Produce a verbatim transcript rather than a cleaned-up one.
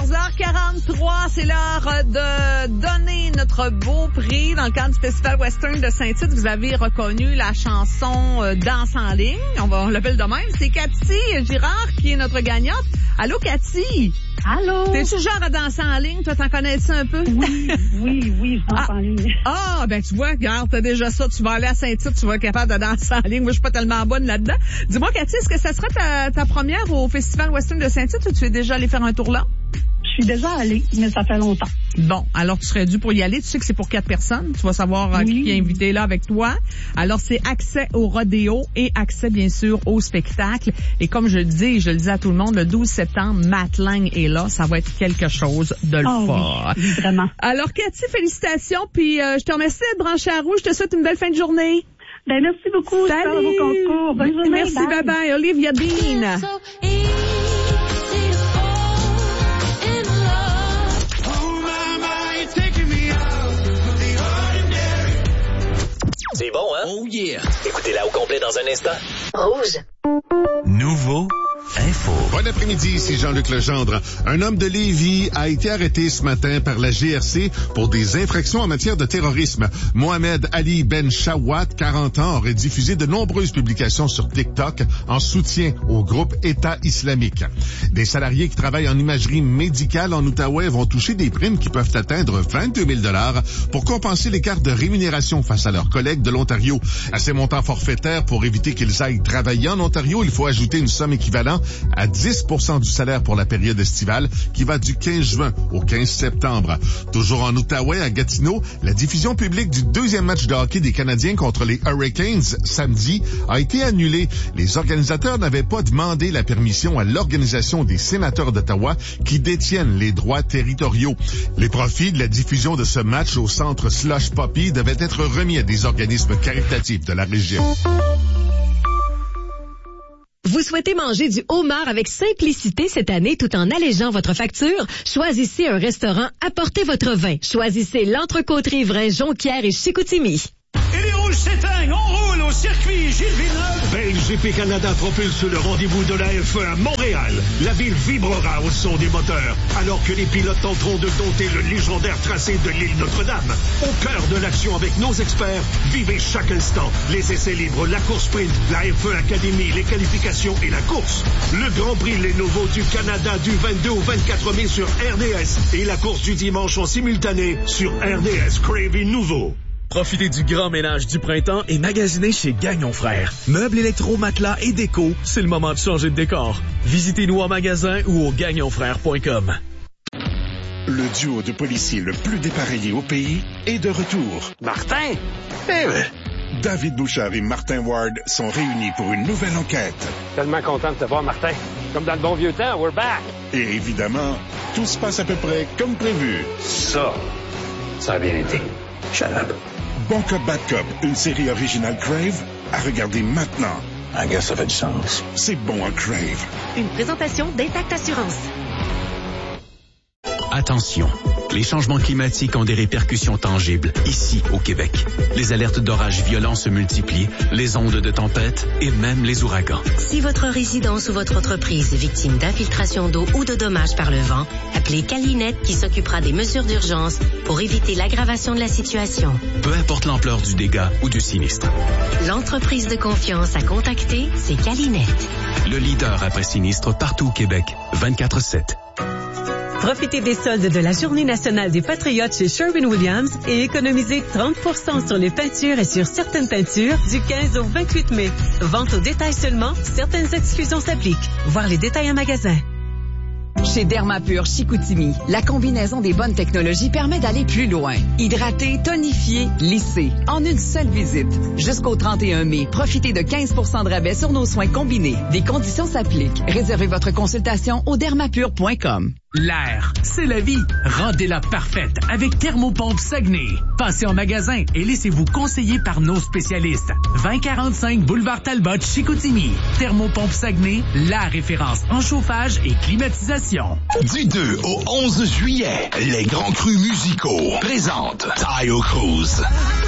quatorze heures quarante-trois, c'est l'heure de donner notre beau prix dans le cadre du Festival Western de Saint-Tite. Vous avez reconnu la chanson euh, Danse en ligne, on va on l'appelle de même. C'est Cathy Girard qui est notre gagnante. Allô, Cathy? Allô? T'es-tu genre à danser en ligne? Toi, t'en connais-tu un peu? Oui, oui, oui, je danse ah, en ligne. Ah, ben tu vois, regarde, t'as déjà ça. Tu vas aller à Saint-Tite, tu vas être capable de danser en ligne. Moi, je suis pas tellement bonne là-dedans. Dis-moi, Cathy, est-ce que ça sera ta, ta première au Festival Western de Saint-Tite ou tu es déjà allé faire un tour là? Je suis déjà allée, mais ça fait longtemps. Bon, alors tu serais dû pour y aller. Tu sais que c'est pour quatre personnes. Tu vas savoir euh, oui. qui est invité là avec toi. Alors, c'est accès au rodéo et accès, bien sûr, au spectacle. Et comme je le dis, et je le dis à tout le monde, le douze septembre, Matt Lang est là. Ça va être quelque chose de le oh, fort. Oui, vraiment. Alors, Cathy, félicitations. Puis, euh, je te remercie d'être branchée à Rouge. Je te souhaite une belle fin de journée. Ben, merci beaucoup. Salut. Vos concours. Bonne journée. Merci, bye bye. Olivia Dean. C'est bon, hein? Oh yeah! Écoutez-la au complet dans un instant. Rouge. Nouveau info. Bon après-midi, ici Jean-Luc Legendre. Un homme de Lévis a été arrêté ce matin par la G R C pour des infractions en matière de terrorisme. Mohamed Ali Ben Shawat, quarante ans, aurait diffusé de nombreuses publications sur TikTok en soutien au groupe État islamique. Des salariés qui travaillent en imagerie médicale en Outaouais vont toucher des primes qui peuvent atteindre vingt-deux mille dollars pour compenser l'écart de rémunération face à leurs collègues de l'Ontario. À ces montants forfaitaires, pour éviter qu'ils aillent travailler en Ontario, il faut ajouter une somme équivalente à dix pour cent du salaire pour la période estivale qui va du quinze juin au quinze septembre. Toujours en Outaouais, à Gatineau, la diffusion publique du deuxième match de hockey des Canadiens contre les Hurricanes samedi a été annulée. Les organisateurs n'avaient pas demandé la permission à l'Organisation des sénateurs d'Ottawa qui détiennent les droits territoriaux. Les profits de la diffusion de ce match au centre Slush Poppy devaient être remis à des organismes caritatifs de la région. Vous souhaitez manger du homard avec simplicité cette année tout en allégeant votre facture? Choisissez un restaurant, apportez votre vin. Choisissez l'Entrecôterie Vrin Jonquière et Chicoutimi. Et les rouges s'éteignent, on roule au circuit Gilles Villeneuve. B L G P Canada propulse le rendez-vous de la F un à Montréal. La ville vibrera au son des moteurs, alors que les pilotes tenteront de dompter le légendaire tracé de l'île Notre-Dame. Au cœur de l'action avec nos experts, vivez chaque instant. Les essais libres, la course sprint, la F un Academy, les qualifications et la course. Le Grand Prix Les Nouveaux du Canada du vingt-deux au vingt-quatre mai sur R D S et la course du dimanche en simultané sur R D S Crave et Nouveau. Profitez du grand ménage du printemps et magasinez chez Gagnon Frères. Meubles électro, matelas et déco, c'est le moment de changer de décor. Visitez-nous en magasin ou au gagnon frères point com. Le duo de policiers le plus dépareillé au pays est de retour. Martin? Eh ben. David Bouchard et Martin Ward sont réunis pour une nouvelle enquête. Tellement content de te voir, Martin. Comme dans le bon vieux temps, we're back. Et évidemment, tout se passe à peu près comme prévu. Ça, ça a bien été. Shut up. Bon Cop, Bad Cop, une série originale Crave, à regarder maintenant. I guess ça fait du sens. C'est bon à Crave. Une présentation d'Intact Assurance. Attention, les changements climatiques ont des répercussions tangibles ici au Québec. Les alertes d'orages violents se multiplient, les ondes de tempête et même les ouragans. Si votre résidence ou votre entreprise est victime d'infiltration d'eau ou de dommages par le vent, appelez Calinette qui s'occupera des mesures d'urgence pour éviter l'aggravation de la situation. Peu importe l'ampleur du dégât ou du sinistre. L'entreprise de confiance à contacter, c'est Calinette. Le leader après sinistre partout au Québec, vingt-quatre sept. Profitez des soldes de la Journée nationale des Patriotes chez Sherwin-Williams et économisez trente pour cent sur les peintures et sur certaines peintures du quinze au vingt-huit mai. Vente au détail seulement, certaines exclusions s'appliquent. Voir les détails en magasin. Chez Dermapur Chicoutimi, la combinaison des bonnes technologies permet d'aller plus loin. Hydrater, tonifier, lisser, en une seule visite. Jusqu'au trente et un mai, profitez de quinze pour cent de rabais sur nos soins combinés. Des conditions s'appliquent. Réservez votre consultation au dermapur point com. L'air, c'est la vie. Rendez-la parfaite avec Thermopompe Saguenay. Passez en magasin et laissez-vous conseiller par nos spécialistes. vingt quarante-cinq Boulevard Talbot, Chicoutimi. Thermopompe Saguenay, la référence en chauffage et climatisation. Du deux au onze juillet, les grands crus musicaux présentent Taio Cruz.